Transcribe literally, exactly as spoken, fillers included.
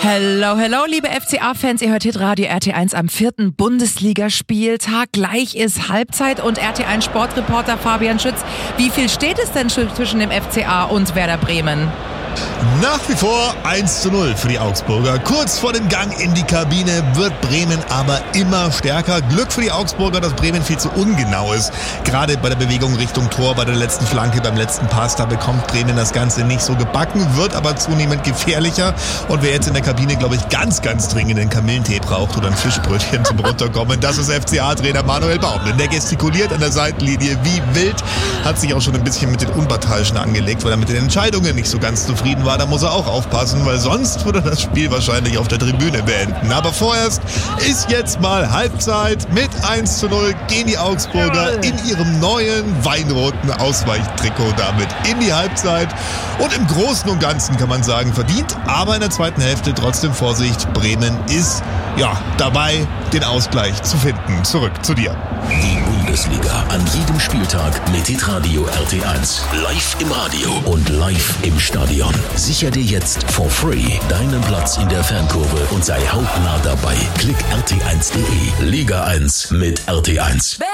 Hello, hello, liebe F C A-Fans. Ihr hört Hitradio R T eins am vierten Bundesligaspieltag. Gleich ist Halbzeit und R T eins Sportreporter Fabian Schütz. Wie viel steht es denn zwischen dem F C A und Werder Bremen? Nach wie vor eins zu null für die Augsburger. Kurz vor dem Gang in die Kabine wird Bremen aber immer stärker. Glück für die Augsburger, dass Bremen viel zu ungenau ist. Gerade bei der Bewegung Richtung Tor, bei der letzten Flanke, beim letzten Pass, da bekommt Bremen das Ganze nicht so gebacken, wird aber zunehmend gefährlicher. Und wer jetzt in der Kabine, glaube ich, ganz, ganz dringend einen Kamillentee braucht oder ein Fischbrötchen zum Runterkommen, das ist F C A-Trainer Manuel Baum. Der gestikuliert an der Seitenlinie wie wild, hat sich auch schon ein bisschen mit den Unparteiischen angelegt, weil er mit den Entscheidungen nicht so ganz zufrieden war. Da muss er auch aufpassen, weil sonst würde er das Spiel wahrscheinlich auf der Tribüne beenden. Aber vorerst ist jetzt mal Halbzeit. Mit eins zu null gehen die Augsburger in ihrem neuen weinroten Ausweichtrikot damit in die Halbzeit. Und im Großen und Ganzen kann man sagen, verdient. Aber in der zweiten Hälfte trotzdem Vorsicht. Bremen ist ja dabei, den Ausgleich zu finden. Zurück zu dir. Die Bundesliga an jedem Spieltag mit Hitradio R T eins. Live im Radio und live im Stadion. Sicher dir jetzt for free deinen Platz in der Fankurve und sei hautnah dabei. Klick R T eins punkt de. Liga eins mit R T eins.